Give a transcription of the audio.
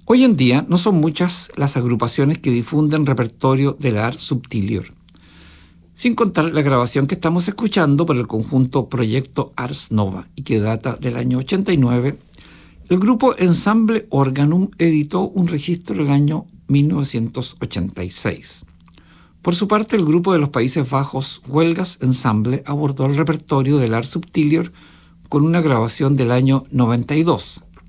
Hoy en día no son muchas las agrupaciones que difunden repertorio del Ars Subtilior, sin contar la grabación que estamos escuchando por el conjunto Proyecto Ars Nova y que data del año 89. El grupo Ensemble Organum editó un registro en el año 1986. Por su parte, el grupo de los Países Bajos Huelgas Ensemble abordó el repertorio del Ars Subtilior con una grabación del año 92,